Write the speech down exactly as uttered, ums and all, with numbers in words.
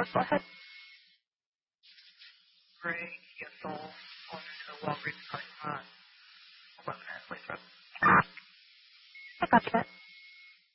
course, go ahead. Gray Kia Soul going into the Walgreens parking lot. eleven minutes late for I got that.